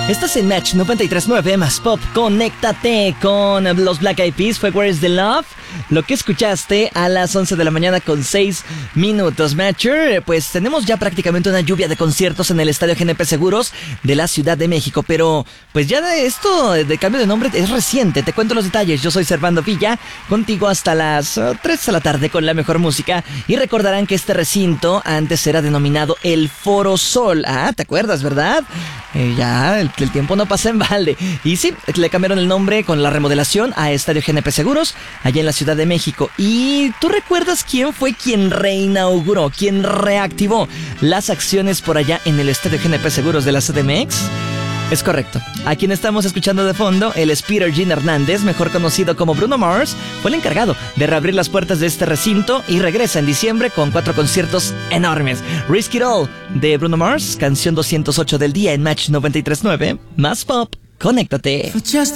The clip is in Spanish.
Estás en Match 93.9 más Pop. Conéctate con los Black Eyed Peas. Fue Where is the Love. Lo que escuchaste a las 11 de la mañana con 6 minutos. Matcher, pues tenemos ya prácticamente una lluvia de conciertos en el Estadio GNP Seguros de la Ciudad de México. Pero pues ya esto de cambio de nombre es reciente. Te cuento los detalles. Yo soy Servando Villa, contigo hasta las 3 de la tarde con la mejor música. Y recordarán que este recinto antes era denominado el Foro Sol. Ah, ¿te acuerdas, verdad? Ya el tiempo no pasa en balde. Y sí, le cambiaron el nombre con la remodelación a Estadio GNP Seguros, allá en la Ciudad de México. ¿Y tú recuerdas quién fue quien reinauguró, quien reactivó las acciones por allá en el Estadio GNP Seguros de la CDMX? Es correcto. A quien estamos escuchando de fondo, él es Peter Gene Hernández, mejor conocido como Bruno Mars, fue el encargado de reabrir las puertas de este recinto y regresa en diciembre con 4 conciertos enormes. Risk It All de Bruno Mars, canción 208 del día en Match 93.9, más Pop. Conéctate.